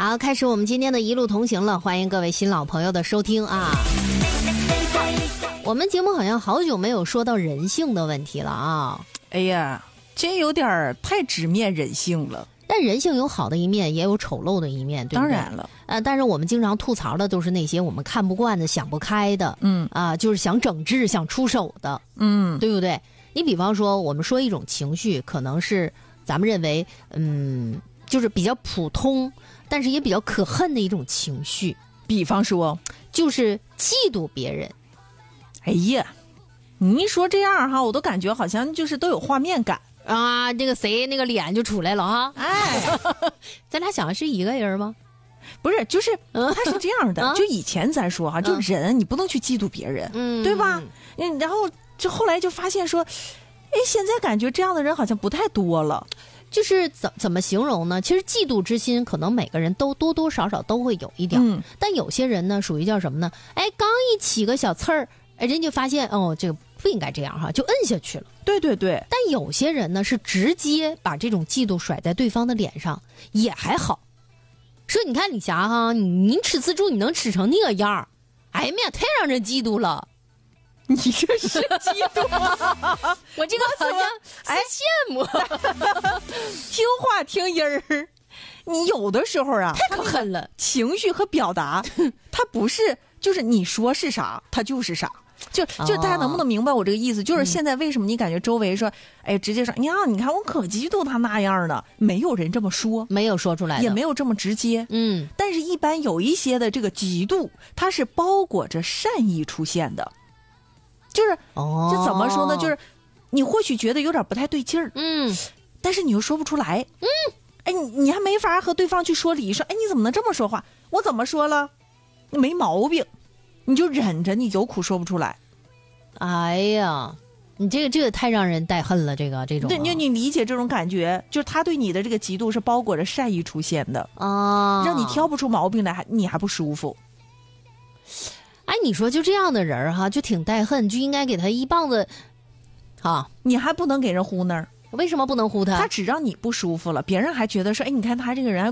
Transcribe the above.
好，开始我们今天的一路同行了，欢迎各位新老朋友的收听啊。我们节目好像好久没有说到人性的问题了啊。 哎呀，这有点太直面人性了。 但人性有好的一面，也有丑陋的一面，对不对？ 当然了， 但是我们经常吐槽的都是那些我们看不惯的、想不开的，就是想整治、想出手的，对不对？你比方说，我们说一种情绪，可能是咱们认为，就是比较普通，但是也比较可恨的一种情绪。 比方说， 就是嫉妒别人。 哎呀，你一说这样哈，我都感觉好像就是都有画面感。 啊，那个谁那个脸就出来了哈！ 哎， 咱俩想的是一个人吗？ 不是，就是他是这样的。就以前咱说哈，就人你不能去嫉妒别人，对吧？然后就后来就发现说，哎，现在感觉这样的人好像不太多了。 就是怎么形容呢？其实嫉妒之心可能每个人都多多少少都会有一点，但有些人呢属于叫什么呢？哎，刚一起个小刺儿，哎，人就发现哦，这个不应该这样哈，就摁下去了。 对对对。 但有些人呢是直接把这种嫉妒甩在对方的脸上，也还好。说你看李霞哈，你吃自助你能吃成那个样儿，哎呀妈呀，太让人嫉妒了。 你这是嫉妒啊！ 我这个好像是羡慕。 听话听音儿，你有的时候啊， 太可恨了。 情绪和表达，它不是就是你说是啥，它就是啥。就大家能不能明白我这个意思？就是现在为什么你感觉周围说，哎，直接说，呀，你看我可嫉妒他那样的，没有人这么说， 没有说出来的， 也没有这么直接。但是一般有一些的这个嫉妒，它是包裹着善意出现的。就是就怎么说呢？就是你或许觉得有点不太对劲儿，但是你又说不出来，哎，你还没法和对方去说理，说，哎，你怎么能这么说话？我怎么说了？没毛病，你就忍着，你有苦说不出来。 哎呀，你这个太让人带恨了，这种。 对，你理解这种感觉，就是他对你的这个嫉妒是包裹着善意出现的啊，让你挑不出毛病来，你还不舒服。 哎，你说就这样的人哈，就挺带恨，就应该给他一棒子，啊， 你还不能给人呼那儿。 为什么不能呼他？ 他只让你不舒服了，别人还觉得说，哎，你看他这个人还